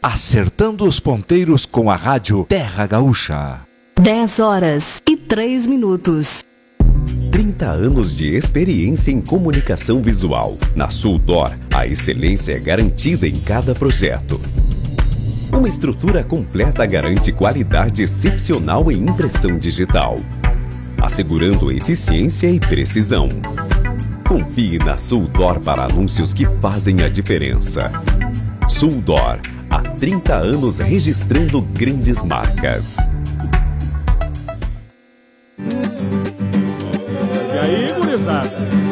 acertando os ponteiros com a rádio Terra Gaúcha. 10h03. 30 anos de experiência em comunicação visual. Na Suldor, a excelência é garantida em cada projeto. Uma estrutura completa garante qualidade excepcional em impressão digital, assegurando eficiência e precisão. Confie na Suldor para anúncios que fazem a diferença. Suldor, há 30 anos registrando grandes marcas. E aí, gurizada?